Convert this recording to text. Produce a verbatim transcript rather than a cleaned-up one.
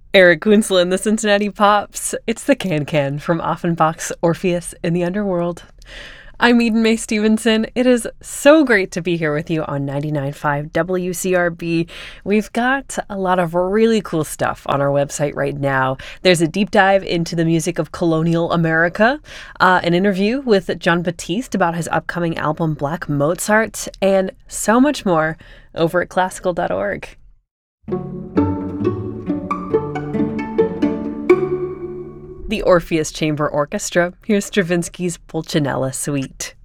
Eric Kunzel and the Cincinnati Pops. It's the Can-Can from Offenbach's Orpheus in the Underworld. I'm Eden Mae Stevenson. It is so great to be here with you on ninety-nine point five W C R B. We've got a lot of really cool stuff on our website right now. There's a deep dive into the music of colonial America, uh, an interview with Jon Batiste about his upcoming album Black Mozart, and so much more over at classical dot org. The Orpheus Chamber Orchestra. Here's Stravinsky's Pulcinella Suite.